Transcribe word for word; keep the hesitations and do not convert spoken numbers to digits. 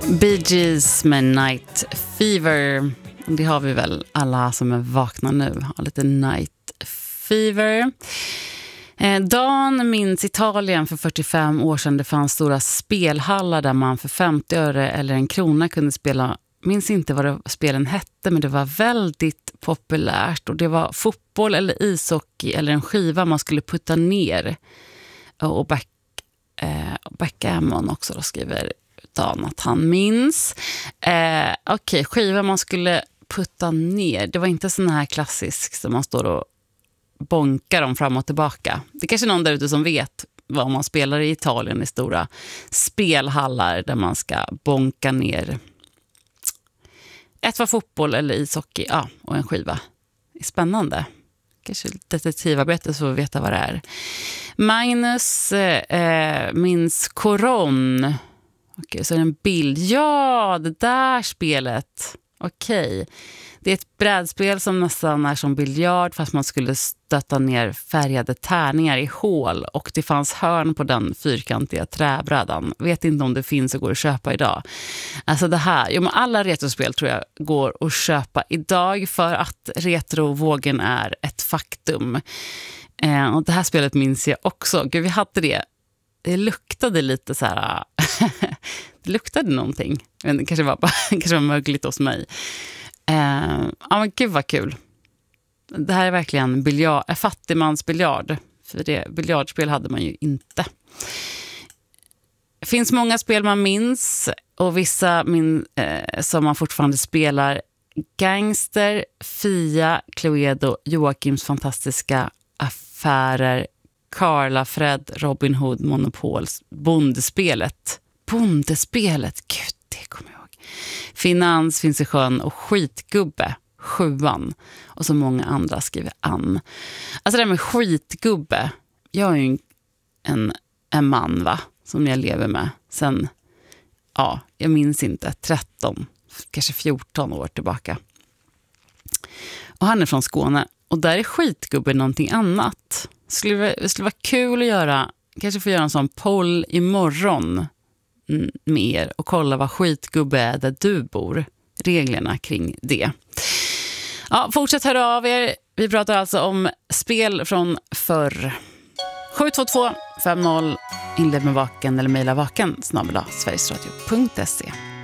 Bee Gees med Night Fever. Det har vi väl alla som är vakna nu. Har lite Night Fever. Eh, Dan minns Italien för fyrtiofem år sedan. Det fanns stora spelhallar där man för femtio öre eller en krona kunde spela. Minns inte vad det, spelen hette, men det var väldigt populärt. Och det var fotboll eller ishockey eller en skiva man skulle putta ner. Och back, eh, backgammon också då, skriver Dan att han minns. Eh, Okej, okay, skiva man skulle putta ner. Det var inte sån här klassisk som man står och bonkar dem fram och tillbaka. Det är kanske någon där ute som vet vad man spelar i Italien i stora spelhallar där man ska bonka ner. Ett var fotboll eller ishockey, ja, och en skiva. Det är spännande. Kanske detektivarbete så vi veta vad det är. Magnus eh, minns Koron. Okej, så är det en bild. Ja, det där spelet. Okej. Det är ett brädspel som nästan är som biljard fast man skulle stötta ner färgade tärningar i hål och det fanns hörn på den fyrkantiga träbrädan. Vet inte om det finns och går att köpa idag. Alltså det här, jo men alla retrospel tror jag går att köpa idag för att retrovågen är ett faktum. Eh, och det här spelet minns jag också. Gud, vi hade det. Det luktade lite så här. Det luktade någonting. Men det kanske var bara kanske var mögligt hos mig. Eh, ja men gud vad kul. Det här är verkligen biljard, en fattigmans biljard. För det biljardspel hade man ju inte. Det finns många spel man minns. Och vissa min, eh, som man fortfarande spelar. Gangster, Fia, Cluedo, Joakims fantastiska affärer, Carla, Fred, Robin Hood, Monopol, Bondespelet. Bondespelet, gud det kommer jag ihåg. Finans, Finns i sjön och Skitgubbe, sjuan. Och så många andra skriver Ann. Alltså det här med skitgubbe. Jag är ju en, en, en man va, som jag lever med sen, ja, jag minns inte, tretton, kanske fjorton år tillbaka. Och han är från Skåne. Och där är skitgubbe någonting annat. Det skulle, det skulle vara kul att göra, kanske få göra en sån poll imorgon med er och kolla vad skitgubbe är där du bor. Reglerna kring det. Ja, fortsätt höra av er. Vi pratar alltså om spel från förr. sju två två fem noll inled med vaken eller mejla vaken snabel-a sverigesradio punkt se.